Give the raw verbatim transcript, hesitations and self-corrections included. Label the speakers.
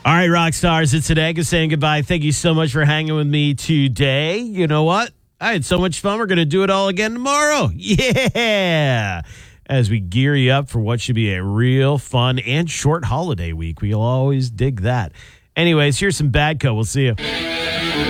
Speaker 1: All right, rock stars, it's Anega saying goodbye. Thank you so much for hanging with me today. You know what? I had so much fun. We're going to do it all again tomorrow. Yeah. As we gear you up for what should be a real fun and short holiday week. We'll always dig that. Anyways, here's some Badco. We'll see you.